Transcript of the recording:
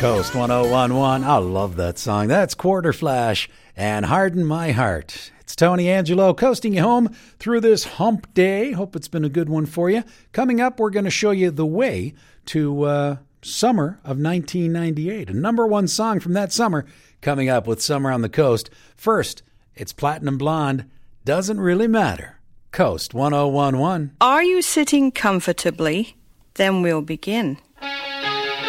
Coast 1011. I love that song. That's Quarter Flash and Harden My Heart. It's Tony Angelo coasting you home through this hump day. Hope it's been a good one for you. Coming up, we're going to show you the way to summer of 1998. A number one song from that summer coming up with Summer on the Coast. First, it's Platinum Blonde. Doesn't Really Matter. Coast 1011. Are you sitting comfortably? Then we'll begin.